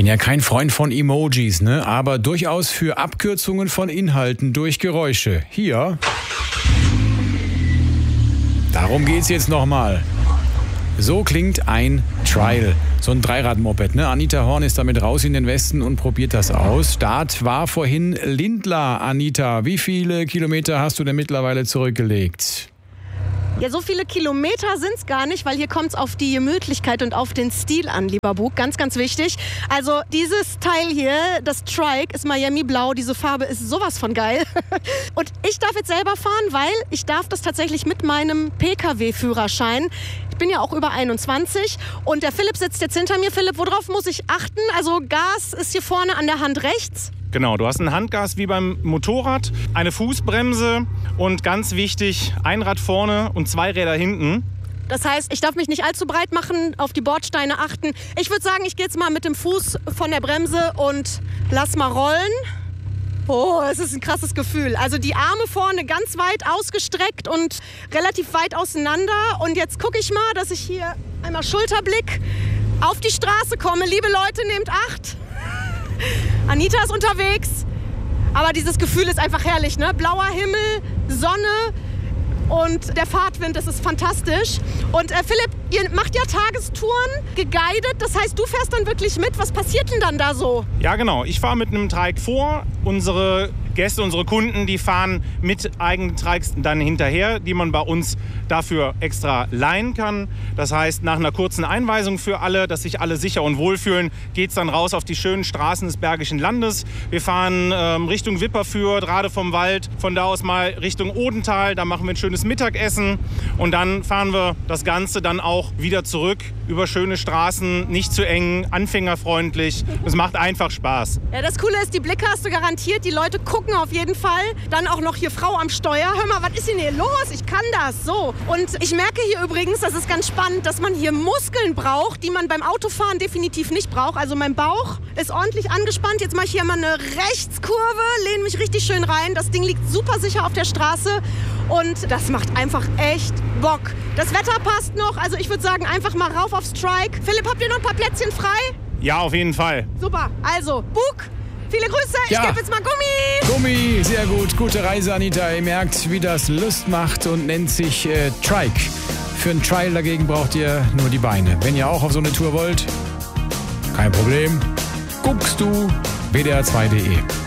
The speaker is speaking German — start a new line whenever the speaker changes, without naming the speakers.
Bin ja kein Freund von Emojis, ne? Aber durchaus für Abkürzungen von Inhalten durch Geräusche. Hier. Darum geht's jetzt nochmal. So klingt ein Trial. So ein Dreirad-Moped, ne? Anita Horn ist damit raus in den Westen und probiert das aus. Start war vorhin Lindlar. Anita, wie viele Kilometer hast du denn mittlerweile zurückgelegt?
Ja, so viele Kilometer sind es gar nicht, weil hier kommt es auf die Gemütlichkeit und auf den Stil an, lieber Bug. Ganz, ganz wichtig. Also dieses Teil hier, das Trike, ist Miami Blau. Diese Farbe ist sowas von geil. Und ich darf jetzt selber fahren, weil ich darf das tatsächlich mit meinem Pkw-Führerschein. Ich bin ja auch über 21 und der Philipp sitzt jetzt hinter mir. Philipp, worauf muss ich achten? Also Gas ist hier vorne an der Hand rechts.
Genau, du hast ein Handgas wie beim Motorrad, eine Fußbremse und ganz wichtig, ein Rad vorne und 2 Räder hinten.
Das heißt, ich darf mich nicht allzu breit machen, auf die Bordsteine achten. Ich würde sagen, ich gehe jetzt mal mit dem Fuß von der Bremse und lass mal rollen. Oh, es ist ein krasses Gefühl. Also die Arme vorne ganz weit ausgestreckt und relativ weit auseinander. Und jetzt gucke ich mal, dass ich hier einmal Schulterblick auf die Straße komme. Liebe Leute, nehmt Acht. Anita ist unterwegs, aber dieses Gefühl ist einfach herrlich, ne? Blauer Himmel, Sonne und der Fahrtwind, das ist fantastisch. Und Philipp, ihr macht ja Tagestouren, geguidet, das heißt, du fährst dann wirklich mit. Was passiert denn dann da so?
Ja, genau. Ich fahre mit einem Trike vor. Unsere Gäste, unsere Kunden, die fahren mit eigenen Trikes dann hinterher, die man bei uns dafür extra leihen kann. Das heißt, nach einer kurzen Einweisung für alle, dass sich alle sicher und wohl fühlen, geht es dann raus auf die schönen Straßen des Bergischen Landes. Wir fahren Richtung Wipperfürth, Rade vom Wald, von da aus mal Richtung Odental. Da machen wir ein schönes Mittagessen und dann fahren wir das Ganze dann auch wieder zurück über schöne Straßen, nicht zu eng, anfängerfreundlich. Es macht einfach Spaß.
Ja, das Coole ist, die Blicke hast du garantiert. Die Leute gucken auf jeden Fall. Dann auch noch hier Frau am Steuer. Hör mal, was ist denn hier los? Ich kann das. So. Und ich merke hier übrigens, das ist ganz spannend, dass man hier Muskeln braucht, die man beim Autofahren definitiv nicht braucht. Also mein Bauch ist ordentlich angespannt. Jetzt mache ich hier mal eine Rechtskurve, lehne mich richtig schön rein. Das Ding liegt super sicher auf der Straße. Und das macht einfach echt Bock. Das Wetter passt noch. Also ich würde sagen, einfach mal rauf aufs Trike. Philipp, habt ihr noch ein paar Plätzchen frei?
Ja, auf jeden Fall.
Super. Also, Bug, viele Grüße.
Ja.
Ich gebe jetzt mal Gummi.
Gummi, sehr gut. Gute Reise, Anita. Ihr merkt, wie das Lust macht und nennt sich Trike. Für einen Trial dagegen braucht ihr nur die Beine. Wenn ihr auch auf so eine Tour wollt, kein Problem. Guckst du WDR2.de.